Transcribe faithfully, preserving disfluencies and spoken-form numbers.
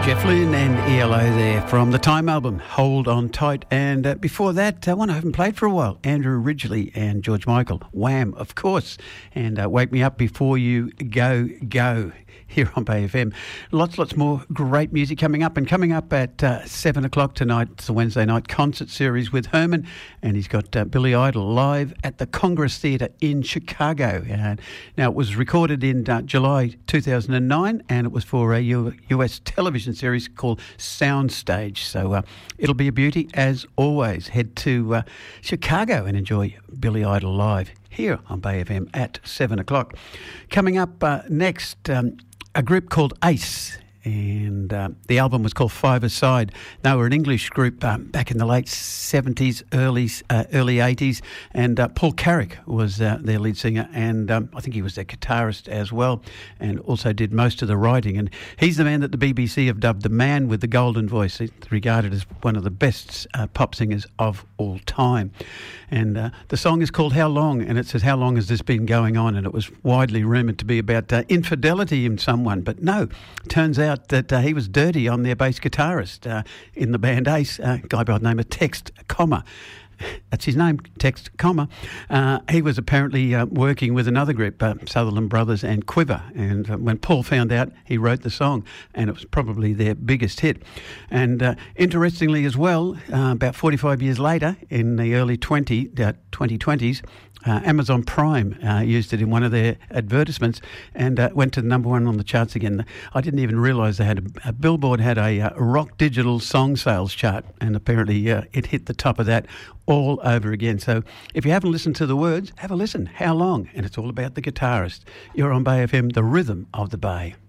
Jeff Lynne and E L O there from the Time album, Hold On Tight. And uh, before that, uh, one I haven't played for a while, Andrew Ridgeley and George Michael, Wham, of course. And uh, Wake Me Up Before You Go, Go, here on Bay F M. Lots, lots more great music coming up. And coming up at uh, seven o'clock tonight, it's a Wednesday night concert series with Herman. And he's got uh, Billy Idol live at the Congress Theatre in Chicago. Uh, now, it was recorded in uh, July two thousand nine, and it was for a U- US television series called Soundstage. So uh, it'll be a beauty as always. Head to uh, Chicago and enjoy Billy Idol live here on Bay F M at seven o'clock. Coming up uh, next, um, a group called Ace. And uh, the album was called Five Aside. They were an English group um, back in the late seventies, early uh, early eighties. And uh, Paul Carrick was uh, their lead singer. And um, I think he was their guitarist as well. And also did most of the writing. And he's the man that the B B C have dubbed the man with the golden voice. He's regarded as one of the best uh, pop singers of all time. And uh, the song is called How Long? And it says, how long has this been going on? And it was widely rumoured to be about uh, infidelity in someone. But no, turns out that uh, he was dirty on their bass guitarist uh, in the band Ace, uh, a guy by the name of Text, comma. That's his name, Text, comma. Uh, he was apparently uh, working with another group, uh, Sutherland Brothers and Quiver. And uh, when Paul found out, he wrote the song, and it was probably their biggest hit. And uh, interestingly as well, uh, about forty-five years later, in the early twenty, uh, twenty twenties, Uh, Amazon Prime uh, used it in one of their advertisements and uh, went to the number one on the charts again. I didn't even realise they had a, a Billboard had a, uh, rock digital song sales chart, and apparently uh, it hit the top of that all over again. So if you haven't listened to the words, have a listen. How Long? And it's all about the guitarist. You're on Bay F M, the rhythm of the Bay.